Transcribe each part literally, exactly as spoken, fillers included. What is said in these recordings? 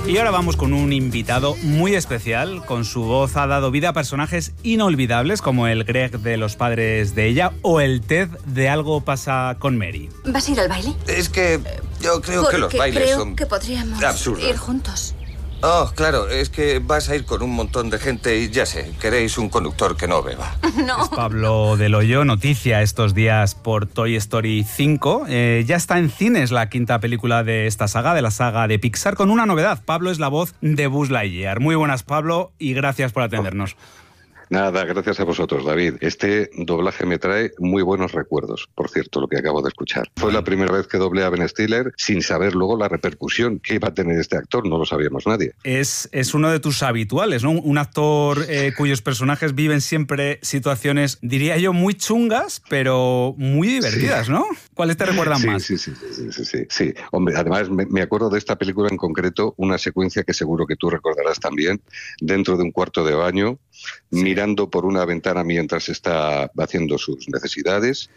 Y ahora vamos con un invitado muy especial. Con su voz ha dado vida a personajes inolvidables como el Greg de Los padres de ella o el Ted de Algo pasa con Mary. ¿Vas a ir al baile? Es que yo creo Porque que los bailes creo son que podríamos absurdos. ir juntos. Oh, claro, es que vas a ir con un montón de gente y ya sé, queréis un conductor que no beba. No. Es Pablo del Hoyo, noticia estos días por Toy Story cinco. Eh, ya está en cines la quinta película de esta saga, de la saga de Pixar, con una novedad. Pablo es la voz de Buzz Lightyear. Muy buenas, Pablo, y gracias por atendernos. Nada, gracias a vosotros, David. Este doblaje me trae muy buenos recuerdos, por cierto, lo que acabo de escuchar. Fue la primera vez que doblé a Ben Stiller sin saber luego la repercusión que iba a tener este actor, no lo sabíamos nadie. Es, es uno de tus habituales, ¿no? Un actor eh, cuyos personajes viven siempre situaciones, diría yo, muy chungas, pero muy divertidas, sí. ¿no? ¿Cuáles te recuerdan sí, más? Sí, sí, sí, sí, sí, sí, sí. Hombre, además me, me acuerdo de esta película en concreto, una secuencia que seguro que tú recordarás también, dentro de un cuarto de baño, sí. mirando por una ventana mientras está haciendo sus necesidades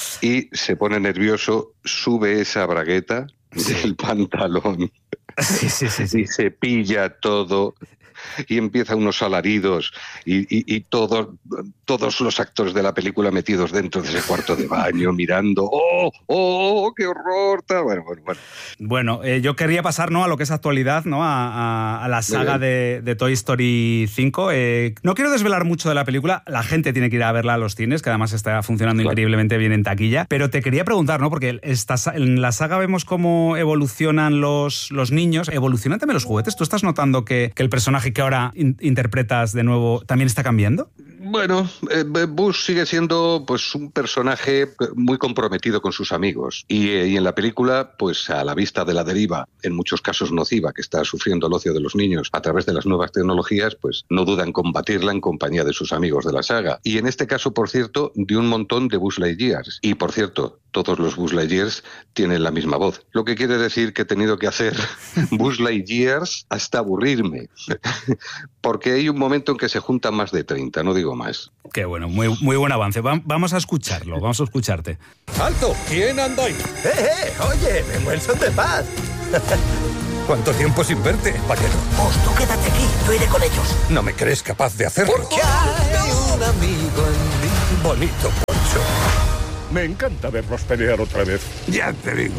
y se pone nervioso, sube esa bragueta sí. del pantalón sí, sí, sí, sí. y se pilla todo y empieza unos alaridos y, y, y todos, todos los actores de la película metidos dentro de ese cuarto de baño mirando, ¡oh, oh, qué horror! Bueno, bueno, bueno. Bueno, eh, yo quería pasar, ¿no?, a lo que es actualidad, ¿no?, a, a, a la saga de, de Toy Story cinco. Eh, no quiero desvelar mucho de la película, la gente tiene que ir a verla a los cines, que además está funcionando claro. increíblemente bien en taquilla, pero te quería preguntar, ¿no?, porque esta, en la saga vemos cómo evolucionan los, los niños, evolucionan también los juguetes. ¿Tú estás notando que, que el personaje que ahora in- interpretas de nuevo también está cambiando? Bueno, eh, Buzz sigue siendo pues un personaje muy comprometido con sus amigos y, eh, y en la película, pues a la vista de la deriva, en muchos casos nociva, que está sufriendo el ocio de los niños a través de las nuevas tecnologías, pues no duda en combatirla en compañía de sus amigos de la saga. Y en este caso, por cierto, de un montón de Buzz Lightyears. Y por cierto, todos los Buzz Lightyears tienen la misma voz. Lo que quiere decir que he tenido que hacer Buzz Lightyears hasta aburrirme. Porque hay un momento en que se juntan más de treinta, no digo más. Qué bueno, muy, muy buen avance. Va, vamos a escucharlo, vamos a escucharte. ¡Alto! ¿Quién anda ahí? ¡Eh, eh! Oye, vengo en son de paz. ¿Cuánto tiempo sin verte, vaquero? Pues tú quédate aquí, yo iré con ellos. ¿No me crees capaz de hacerlo? Porque hay un amigo en mí. Bonito poncho. Me encanta verlos pelear otra vez. Ya te digo.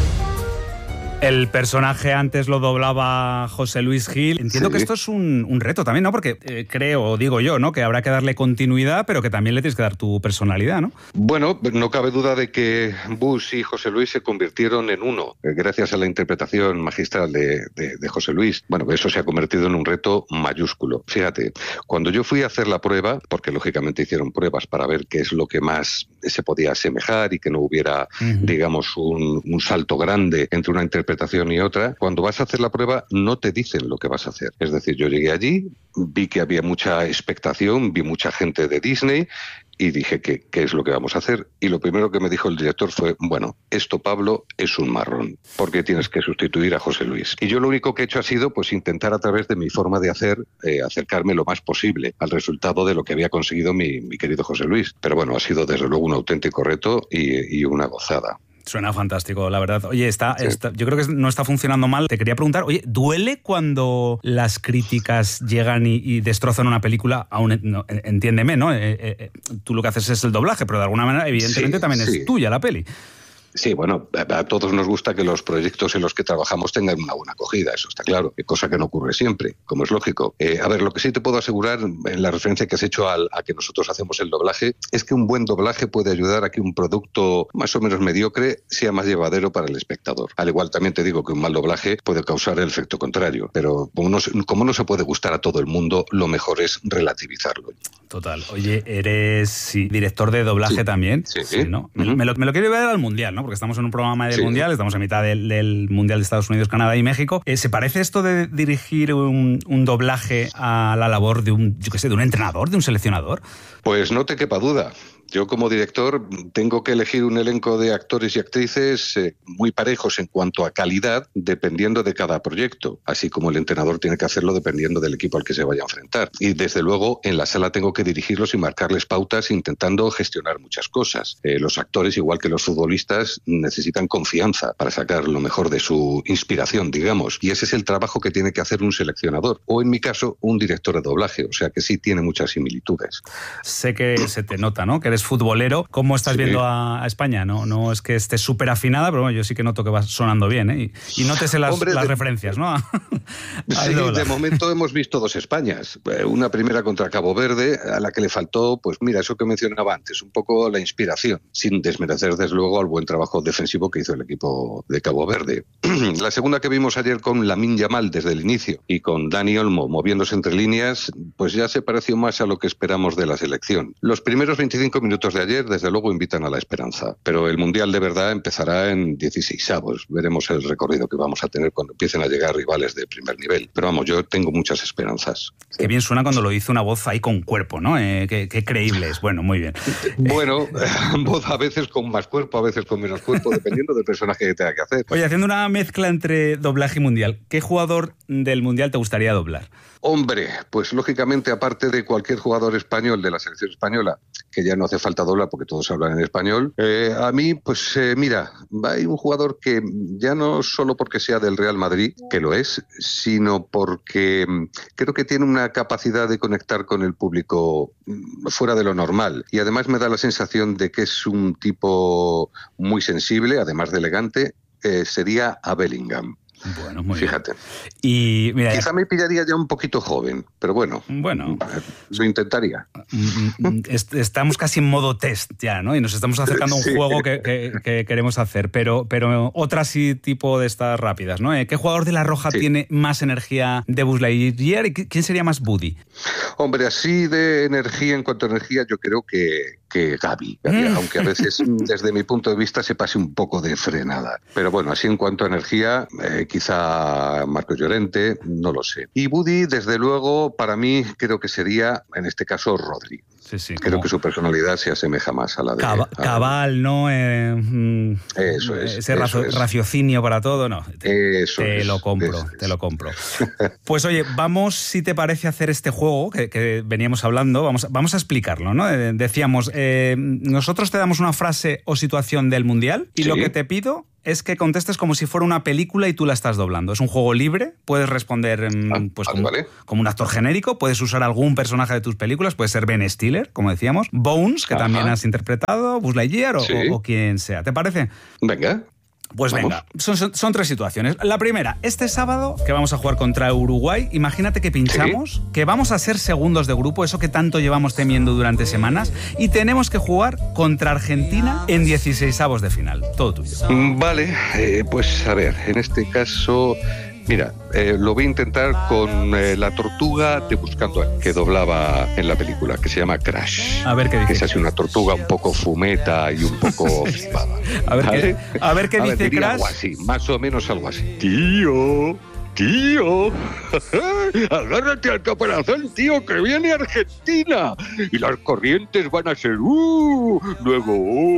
El personaje antes lo doblaba José Luis Gil. Entiendo sí. que esto es un, un reto también, ¿no? Porque eh, creo, digo yo, ¿no?, que habrá que darle continuidad, pero que también le tienes que dar tu personalidad, ¿no? Bueno, no cabe duda de que Buzz y José Luis se convirtieron en uno, gracias a la interpretación magistral de, de, de José Luis. Bueno, eso se ha convertido en un reto mayúsculo. Fíjate, cuando yo fui a hacer la prueba, porque lógicamente hicieron pruebas para ver qué es lo que más se podía asemejar y que no hubiera, uh-huh. digamos, un, un salto grande entre una interpretación interpretación y otra, cuando vas a hacer la prueba no te dicen lo que vas a hacer. Es decir, yo llegué allí, vi que había mucha expectación, vi mucha gente de Disney y dije, ¿qué, qué es lo que vamos a hacer? Y lo primero que me dijo el director fue, bueno, esto, Pablo, es un marrón, porque tienes que sustituir a José Luis. Y yo lo único que he hecho ha sido pues intentar a través de mi forma de hacer, eh, acercarme lo más posible al resultado de lo que había conseguido mi, mi querido José Luis. Pero bueno, ha sido desde luego un auténtico reto y, y una gozada. Suena fantástico, la verdad. Oye, está, sí. está, yo creo que no está funcionando mal. Te quería preguntar, oye, ¿duele cuando las críticas llegan y, y destrozan una película? Aún, no, entiéndeme, ¿no? Eh, eh, tú lo que haces es el doblaje, pero de alguna manera, evidentemente, sí, también sí. es tuya la peli. Sí, bueno, a todos nos gusta que los proyectos en los que trabajamos tengan una buena acogida, eso está claro, cosa que no ocurre siempre, como es lógico. Eh, a ver, lo que sí te puedo asegurar, en la referencia que has hecho al, a que nosotros hacemos el doblaje, es que un buen doblaje puede ayudar a que un producto más o menos mediocre sea más llevadero para el espectador. Al igual también te digo que un mal doblaje puede causar el efecto contrario, pero como no, como no se puede gustar a todo el mundo, lo mejor es relativizarlo. Total. Oye, eres sí, director de doblaje sí. también, sí, sí, ¿no? Uh-huh. Me, me, lo, me lo quiero ver al Mundial, ¿no? Porque estamos en un programa del sí. Mundial, estamos en mitad del, del Mundial de Estados Unidos, Canadá y México. Eh, ¿Se parece esto de dirigir un, un doblaje a la labor de un, yo qué sé, de un entrenador, de un seleccionador? Pues no te quepa duda. Yo como director tengo que elegir un elenco de actores y actrices eh, muy parejos en cuanto a calidad, dependiendo de cada proyecto, así como el entrenador tiene que hacerlo dependiendo del equipo al que se vaya a enfrentar. Y desde luego en la sala tengo que dirigirlos y marcarles pautas intentando gestionar muchas cosas. Eh, los actores, igual que los futbolistas, necesitan confianza para sacar lo mejor de su inspiración, digamos. Y ese es el trabajo que tiene que hacer un seleccionador, o en mi caso, un director de doblaje. O sea que sí tiene muchas similitudes. Sé que se te nota, ¿no? Que eres futbolero. ¿Cómo estás sí. viendo a, a España? No, no es que esté súper afinada, pero bueno, yo sí que noto que va sonando bien, ¿eh? Y, y nótese las, Hombre, las de... referencias, ¿no? Sí, de momento hemos visto dos Españas. Una primera contra Cabo Verde, a la que le faltó, pues mira, eso que mencionaba antes, un poco la inspiración, sin desmerecer desde luego al buen trabajo defensivo que hizo el equipo de Cabo Verde. La segunda que vimos ayer con Lamine Yamal desde el inicio y con Dani Olmo moviéndose entre líneas, pues ya se pareció más a lo que esperamos de la selección. Los primeros veinticinco minutos de ayer, desde luego, invitan a la esperanza, pero el Mundial de verdad empezará en dieciseisavos. Veremos el recorrido que vamos a tener cuando empiecen a llegar rivales de primer nivel. Pero vamos, yo tengo muchas esperanzas. Qué bien suena cuando lo dice una voz ahí con cuerpo, ¿no? Eh, qué, qué creíble es. Bueno, muy bien. Bueno, voz a veces con más cuerpo, a veces con menos cuerpo, dependiendo del personaje que tenga que hacer. Oye, haciendo una mezcla entre doblaje y mundial, ¿qué jugador del mundial te gustaría doblar? Hombre, pues lógicamente, aparte de cualquier jugador español de la selección española, que ya no hace falta doblar porque todos hablan en español, eh, a mí, pues eh, mira, hay un jugador que ya no solo porque sea del Real Madrid, que lo es, sino porque creo que tiene una capacidad de conectar con el público fuera de lo normal. Y además me da la sensación de que es un tipo muy sensible, además de elegante, eh, sería a Bellingham. Bueno, muy Fíjate. bien. Y, mira, Quizá me pillaría ya un poquito joven, pero bueno, bueno, lo intentaría. Estamos casi en modo test ya, ¿no? Y nos estamos acercando a un sí. juego que, que, que queremos hacer, pero, pero otra sí tipo de estas rápidas, ¿no? ¿Qué jugador de La Roja sí. tiene más energía de Buzz Lightyear y quién sería más Woody? Hombre, así de energía, en cuanto a energía, yo creo que, que Gaby, mm. aunque a veces desde mi punto de vista se pase un poco de frenada. Pero bueno, así en cuanto a energía, eh, quizá Marco Llorente, no lo sé. Y Woody, desde luego, para mí creo que sería, en este caso, Rodri. Sí, sí, creo como... que su personalidad se asemeja más a la de... Cab a... Cabal, ¿no? Eh, eso es. Ese eso razo, es. raciocinio para todo, no. Te, eso te es, lo compro, eso te es. lo compro. Pues oye, vamos, si te parece, a hacer este juego que, que veníamos hablando, vamos, vamos a explicarlo, ¿no? Decíamos, eh, nosotros te damos una frase o situación del Mundial y sí. lo que te pido es que contestes como si fuera una película y tú la estás doblando. Es un juego libre, puedes responder ah, pues, vale, como, vale. como un actor genérico, puedes usar algún personaje de tus películas, puede ser Ben Stiller, como decíamos, Bones, que Ajá. también has interpretado, Buzz Lightyear o, sí. o, o quien sea. ¿Te parece? Venga. Pues vamos. venga, son, son, son tres situaciones. La primera, este sábado que vamos a jugar contra Uruguay, imagínate que pinchamos, ¿sí? que vamos a ser segundos de grupo, eso que tanto llevamos temiendo durante semanas, y tenemos que jugar contra Argentina en dieciseisavos de final. Todo tuyo. Vale, eh, pues a ver, en este caso... Mira, eh, lo voy a intentar con eh, la tortuga de Buscando a... que doblaba en la película, que se llama Crash. A ver qué dice. Que es así una tortuga un poco fumeta y un poco flipada. A ver ¿vale? qué, a ver qué a dice ver, Crash. Algo así, más o menos algo así. Tío, tío, agárrate al caparazón, tío, que viene Argentina. Y las corrientes van a ser uh, luego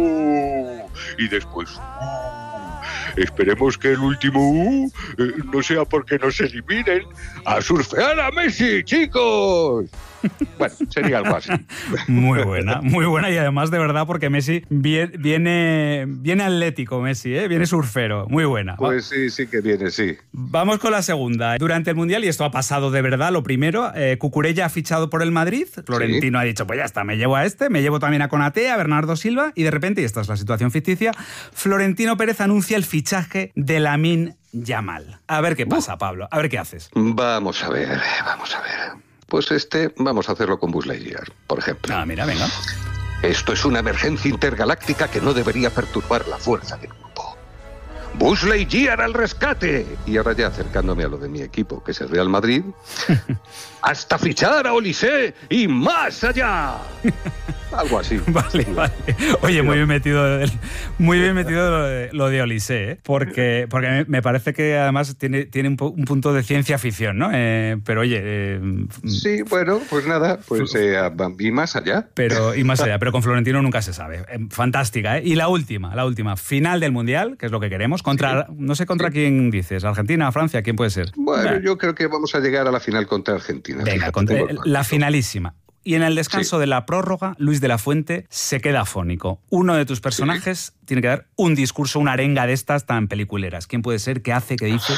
uh, y después uh. Esperemos que el último uh, eh, no sea porque nos eliminen. ¡A surfear a Messi, chicos! Bueno, sería algo así. Muy buena, muy buena, y además de verdad porque Messi viene, viene, viene atlético, Messi, ¿eh? Viene surfero, muy buena. Pues sí, sí que viene, sí. Vamos con la segunda. Durante el Mundial, y esto ha pasado de verdad, lo primero, eh, Cucurella ha fichado por el Madrid, Florentino sí. ha dicho, pues ya está, me llevo a este, me llevo también a Konaté, a Bernardo Silva, y de repente, y esta es la situación ficticia, Florentino Pérez anuncia el fichaje de Lamine Yamal. A ver qué pasa, uh. Pablo, a ver qué haces. Vamos a ver, vamos a ver. Pues este, vamos a hacerlo con Buzz Lightyear, por ejemplo. Ah, mira, venga. Esto es una emergencia intergaláctica que no debería perturbar la fuerza del grupo. ¡Buzz Lightyear al rescate! Y ahora ya acercándome a lo de mi equipo, que es el Real Madrid, ¡hasta fichar a Olise y más allá! Algo así. Vale, vale. Oye, muy bien metido, muy bien metido lo de, lo de Olise, ¿eh? Porque, porque me parece que además tiene, tiene un, un punto de ciencia ficción, ¿no? Eh, pero oye... Eh, sí, bueno, pues nada, pues eh, y más allá. Pero, y más allá, pero con Florentino nunca se sabe. Eh, fantástica, ¿eh? Y la última, la última, final del Mundial, que es lo que queremos, contra, sí. no sé contra sí. quién dices, Argentina, Francia, ¿quién puede ser? Bueno, bueno, yo creo que vamos a llegar a la final contra Argentina. Venga, fíjate, contra, la finalísima. Y en el descanso sí. de la prórroga, Luis de la Fuente se queda afónico. Uno de tus personajes sí. tiene que dar un discurso, una arenga de estas tan peliculeras. ¿Quién puede ser? ¿Qué hace? ¿Qué dice?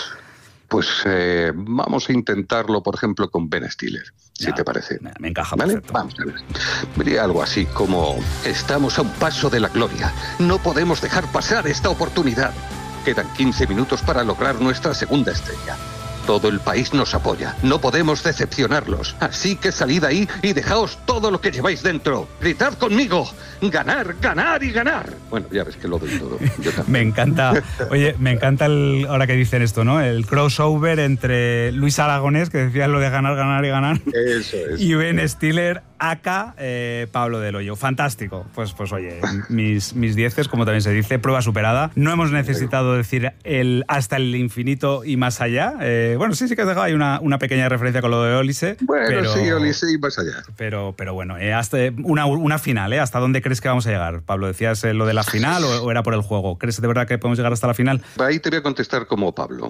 Pues eh, vamos a intentarlo, por ejemplo, con Ben Stiller, si no, te parece. Me encaja, ¿vale? Perfecto. Vamos a ver. Diría algo así como: estamos a un paso de la gloria. No podemos dejar pasar esta oportunidad. Quedan quince minutos para lograr nuestra segunda estrella. Todo el país nos apoya. No podemos decepcionarlos. Así que salid ahí y dejaos todo lo que lleváis dentro. Gritad conmigo. Ganar, ganar y ganar. Bueno, ya ves que lo doy todo. Yo me encanta. Oye, me encanta el, ahora que dicen esto, ¿no? El crossover entre Luis Aragonés, que decía lo de ganar, ganar y ganar. Eso es. Y Ben Stiller, acá eh, Pablo del Hoyo. Fantástico. Pues, pues oye, mis, mis dieces, como también se dice, prueba superada. No hemos necesitado decir el hasta el infinito y más allá. Eh, bueno, sí, sí que has dejado ahí una, una pequeña referencia con lo de Olise. Bueno, pero, sí, Olise y más allá. Pero, pero bueno, eh, hasta una, una final, ¿eh? ¿Hasta dónde crees que vamos a llegar? Pablo, ¿decías eh, lo de la final o, o era por el juego? ¿Crees de verdad que podemos llegar hasta la final? Ahí te voy a contestar como Pablo.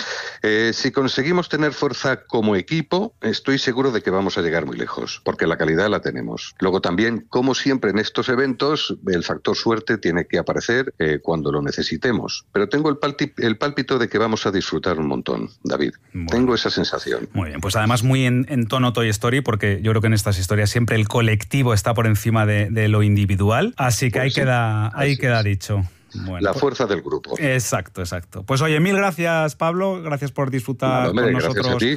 Eh, si conseguimos tener fuerza como equipo, estoy seguro de que vamos a llegar muy lejos, porque la calidad la tenemos. Luego también, como siempre en estos eventos, el factor suerte tiene que aparecer eh, cuando lo necesitemos. Pero tengo el, palti- el pálpito de que vamos a disfrutar un montón, David. Bueno, tengo esa sensación. Muy bien, pues además muy en, en tono Toy Story, porque yo creo que en estas historias siempre el colectivo está por encima de, de lo individual, así que pues ahí, sí, queda, ahí queda es. dicho. Bueno, la fuerza del grupo. Exacto, exacto. Pues oye, mil gracias, Pablo. Gracias por disfrutar no, con nosotros de,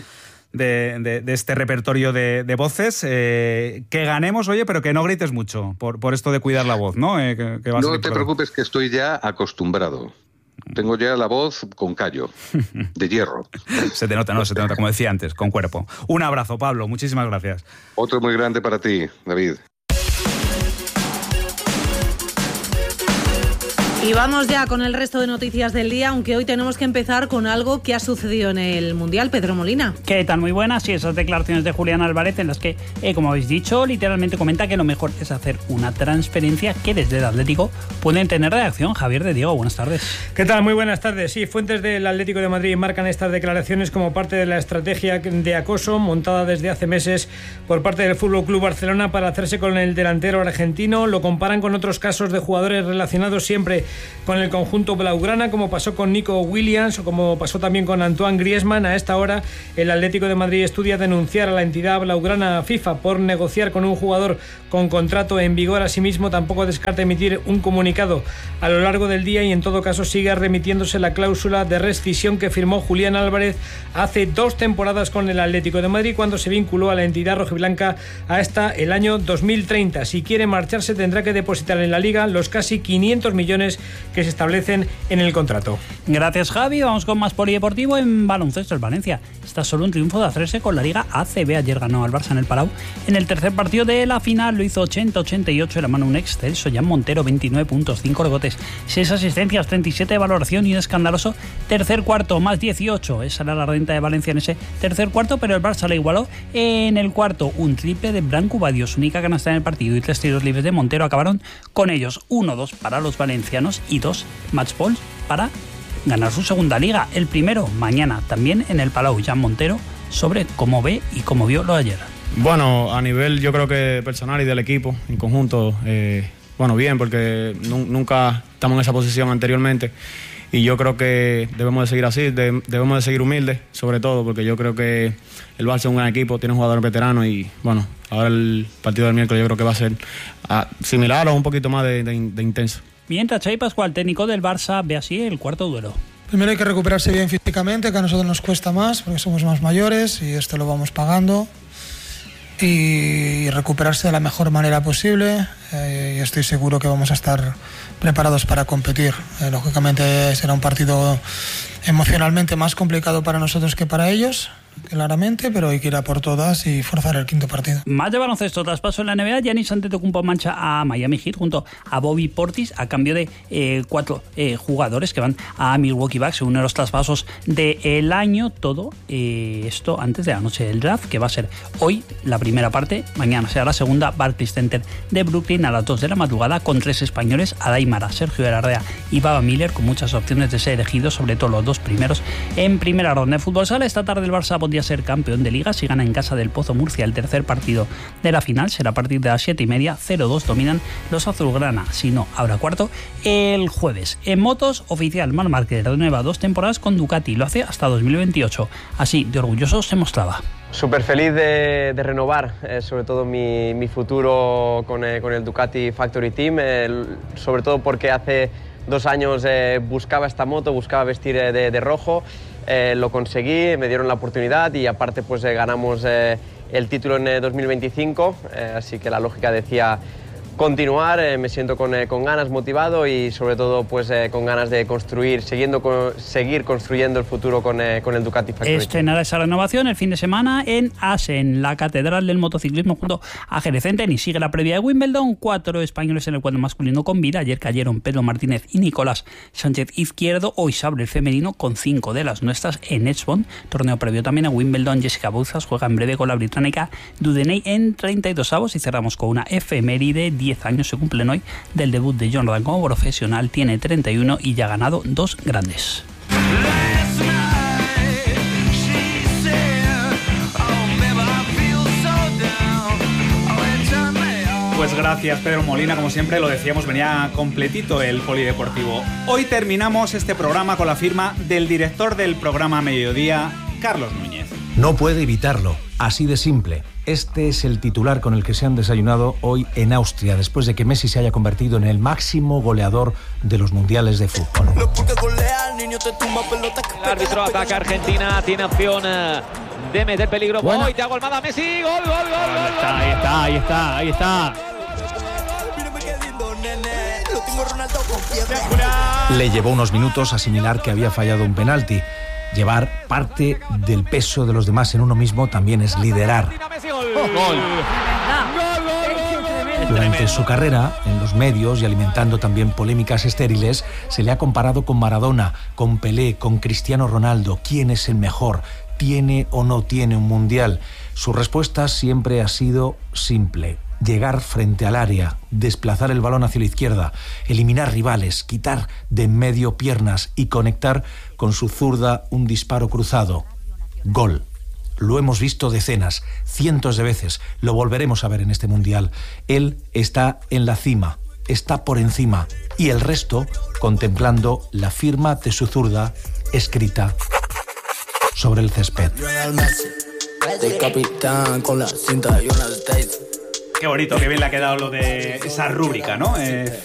de, de este repertorio de, de voces. Eh, que ganemos, oye, pero que no grites mucho por, por esto de cuidar la voz, ¿no? Eh, que, que va no a te preocupes, que estoy ya acostumbrado. Tengo ya la voz con callo, de hierro. Se te nota, no, se te nota, como decía antes, con cuerpo. Un abrazo, Pablo. Muchísimas gracias. Otro muy grande para ti, David. Y vamos ya con el resto de noticias del día, aunque hoy tenemos que empezar con algo que ha sucedido en el Mundial. Pedro Molina. ¿Qué tal? Muy buenas. Sí, esas declaraciones de Julián Álvarez en las que, eh, como habéis dicho, literalmente comenta que lo mejor es hacer una transferencia que desde el Atlético pueden tener reacción. Javier de Diego, buenas tardes. ¿Qué tal? Muy buenas tardes. Sí, fuentes del Atlético de Madrid marcan estas declaraciones como parte de la estrategia de acoso montada desde hace meses por parte del Fútbol Club Barcelona para hacerse con el delantero argentino. Lo comparan con otros casos de jugadores relacionados siempre con el conjunto blaugrana, como pasó con Nico Williams o como pasó también con Antoine Griezmann. A esta hora el Atlético de Madrid estudia denunciar a la entidad blaugrana FIFA por negociar con un jugador con contrato en vigor. Asimismo, tampoco descarta emitir un comunicado a lo largo del día y en todo caso sigue remitiéndose la cláusula de rescisión que firmó Julián Álvarez hace dos temporadas con el Atlético de Madrid, cuando se vinculó a la entidad rojiblanca hasta el año dos mil treinta. Si quiere marcharse tendrá que depositar en la Liga los casi quinientos millones que se establecen en el contrato. Gracias, Javi. Vamos con más polideportivo. En baloncesto, el Valencia está solo un triunfo de hacerse con la Liga A C B. Ayer ganó al Barça en el Palau. En el tercer partido de la final lo hizo ochenta ochenta y ocho, la mano un excelso Jan Montero, veintinueve puntos, cinco rebotes, seis asistencias, treinta y siete de valoración y un escandaloso tercer cuarto, más dieciocho. Esa era la renta de Valencia en ese tercer cuarto, pero el Barça le igualó en el cuarto. Un triple de Branco Badios, única canasta en el partido, y tres tiros libres de Montero acabaron con ellos. uno dos para los valencianos y dos match balls para ganar su segunda liga. El primero mañana también en el Palau. Jan Montero sobre cómo ve y cómo vio lo de ayer. Bueno, a nivel yo creo que personal y del equipo en conjunto, eh, bueno, bien, porque nu- nunca estamos en esa posición anteriormente y yo creo que debemos de seguir así, de- debemos de seguir humildes, sobre todo porque yo creo que el Barça es un gran equipo, tiene jugadores veteranos y bueno, ahora el partido del miércoles yo creo que va a ser ah, similar o un poquito más de, de, de intenso. Mientras Xavi Pascual, técnico del Barça, ve así el cuarto duelo. Primero hay que recuperarse bien físicamente, que a nosotros nos cuesta más porque somos más mayores y esto lo vamos pagando, y recuperarse de la mejor manera posible, eh, y estoy seguro que vamos a estar preparados para competir. Eh, lógicamente será un partido emocionalmente más complicado para nosotros que para ellos, claramente, pero hay que ir a por todas y forzar el quinto partido. Más de baloncesto, traspaso en la N B A, Giannis Antetokounmpo mancha a Miami Heat junto a Bobby Portis a cambio de eh, cuatro eh, jugadores que van a Milwaukee Bucks, uno de los traspasos del año. Todo eh, esto antes de la noche del draft, que va a ser hoy la primera parte, mañana será la segunda. Barclays Center de Brooklyn a las dos de la madrugada con tres españoles, Adai Mara, Sergio Herardea y Baba Miller, con muchas opciones de ser elegidos, sobre todo los dos primeros en primera ronda. De fútbol sala, esta tarde el Barça podría ser campeón de Liga si gana en casa del Pozo Murcia el tercer partido de la final. Será a partir de las siete y media. cero dos dominan los azulgrana. Si no, habrá cuarto el jueves. En motos, oficial, Marc Márquez renueva dos temporadas con Ducati. Lo hace hasta dos mil veintiocho. Así de orgulloso se mostraba. Súper feliz de, de renovar, eh, sobre todo mi, mi futuro con, eh, con el Ducati Factory Team, eh, sobre todo porque hace dos años eh, buscaba esta moto, buscaba vestir eh, de, de rojo, eh, lo conseguí, me dieron la oportunidad y aparte pues eh, ganamos eh, el título en eh, dos mil veinticinco, eh, así que la lógica decía continuar, eh, me siento con, eh, con ganas, motivado y sobre todo pues eh, con ganas de construir, siguiendo con, seguir construyendo el futuro con, eh, con el Ducati Factory. Estrenará esa renovación el fin de semana en Assen, la catedral del motociclismo, junto a Jerez Center, y sigue la previa de Wimbledon. Cuatro españoles en el cuadro masculino con vida. Ayer cayeron Pedro Martínez y Nicolás Sánchez Izquierdo. Hoy se abre el femenino con cinco de las nuestras en Edgebone, torneo previo también a Wimbledon. Jessica Bouzas juega en breve con la británica Dudeney en treinta y dos avos, y cerramos con una efeméride. diez años se cumplen hoy del debut de Jon Rahm como profesional, tiene treinta y uno y ya ha ganado dos grandes. Pues gracias, Pedro Molina, como siempre lo decíamos, venía completito el polideportivo. Hoy terminamos este programa con la firma del director del programa Mediodía, Carlos Núñez. No puede evitarlo, así de simple. Este es el titular con el que se han desayunado hoy en Austria, después de que Messi se haya convertido en el máximo goleador de los mundiales de fútbol. El árbitro ataca a Argentina, tiene opción de meter peligro. Bueno. Hoy Thiago Almada, Messi, gol, gol, gol, gol. Ahí está, ahí está, ahí está, ahí está. Le llevó unos minutos asimilar que había fallado un penalti. Llevar parte del peso de los demás en uno mismo también es liderar. Durante su carrera, en los medios y alimentando también polémicas estériles, se le ha comparado con Maradona, con Pelé, con Cristiano Ronaldo. ¿Quién es el mejor? ¿Tiene o no tiene un mundial? Su respuesta siempre ha sido simple: llegar frente al área, desplazar el balón hacia la izquierda, eliminar rivales, quitar de en medio piernas y conectar con su zurda un disparo cruzado. Gol. Lo hemos visto decenas, cientos de veces, lo volveremos a ver en este mundial. Él está en la cima, está por encima, y el resto contemplando la firma de su zurda escrita sobre el césped. Qué bonito, qué bien le ha quedado lo de esa rúbrica, ¿no? Eh,